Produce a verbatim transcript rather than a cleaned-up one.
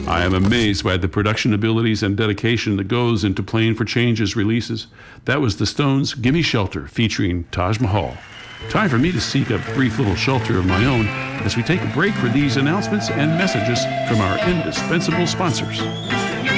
I am amazed by the production abilities and dedication that goes into Playing for Change's releases. That was the Stones' Gimme Shelter featuring Taj Mahal. Time for me to seek a brief little shelter of my own as we take a break for these announcements and messages from our indispensable sponsors.